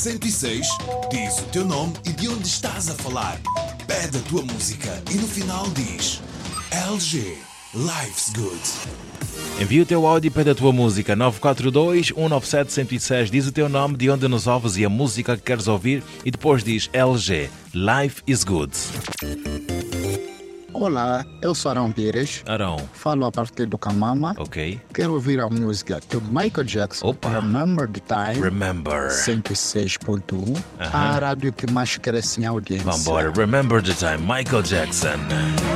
106 diz o teu nome e de onde estás a falar. Pede a tua música e no final diz LG, Life's Good. Envia o teu áudio e pede a tua música. 942-197-106. Diz o teu nome, de onde nos ouves e a música que queres ouvir. E depois diz LG, Life is Good. Olá, eu sou Arão Pires. Arão. Falo a partir do Camama. Ok. Quero ouvir a música do Michael Jackson. Opa. Remember the Time. Remember. 106.1. A rádio que mais cresce em audiência. Vambora. Remember the Time. Michael Jackson.